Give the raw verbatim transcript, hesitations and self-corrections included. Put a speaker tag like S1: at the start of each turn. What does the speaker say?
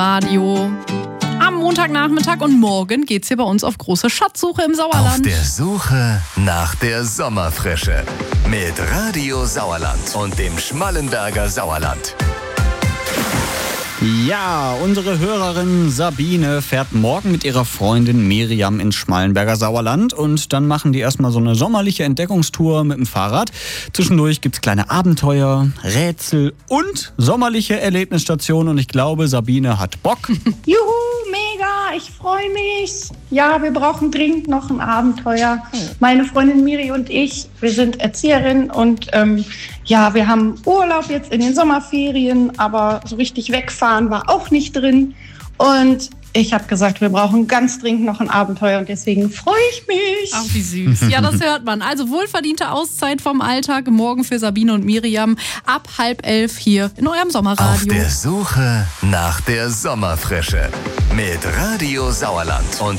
S1: Radio. Am Montagnachmittag und morgen geht's hier bei uns auf große Schatzsuche im Sauerland.
S2: Auf der Suche nach der Sommerfrische mit Radio Sauerland und dem Schmallenberger Sauerland.
S3: Ja, unsere Hörerin Sabine fährt morgen mit ihrer Freundin Miriam ins Schmallenberger Sauerland und dann machen die erstmal so eine sommerliche Entdeckungstour mit dem Fahrrad. Zwischendurch gibt's kleine Abenteuer, Rätsel und sommerliche Erlebnisstationen und ich glaube, Sabine hat Bock.
S4: Juhu, mega, ich freue mich. Ja, wir brauchen dringend noch ein Abenteuer. Meine Freundin Miri und ich, wir sind Erzieherin und ähm, ja, wir haben Urlaub jetzt in den Sommerferien, aber so richtig wegfahren war auch nicht drin. Und ich habe gesagt, wir brauchen ganz dringend noch ein Abenteuer und deswegen freue ich mich.
S1: Ach, wie süß. Ja, das hört man. Also wohlverdiente Auszeit vom Alltag morgen für Sabine und Miriam ab halb elf hier in eurem Sommerradio.
S2: Auf der Suche nach der Sommerfrische mit Radio Sauerland und